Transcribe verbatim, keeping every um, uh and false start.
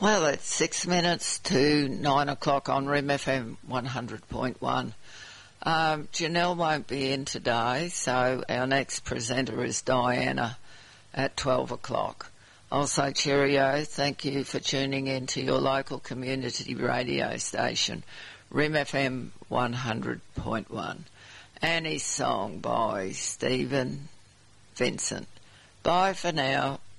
Well, it's six minutes to nine o'clock on R I M F M one hundred point one. Um, Janelle won't be in today, so our next presenter is Diana at twelve o'clock. Also, cheerio, thank you for tuning in to your local community radio station, R I M F M one hundred point one. Annie's song by Stephen Vincent. Bye for now.